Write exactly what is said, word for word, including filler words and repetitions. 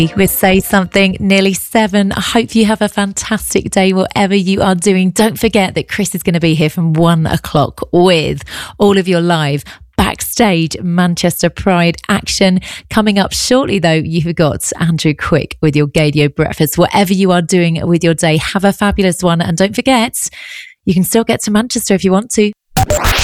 With Say Something, nearly seven. I hope you have a fantastic day, whatever you are doing. Don't forget that Chris is going to be here from one o'clock with all of your live backstage Manchester Pride action. Coming up shortly, though, you've got Andrew Quick with your Gadio Breakfast. Whatever you are doing with your day, have a fabulous one. And don't forget, you can still get to Manchester if you want to.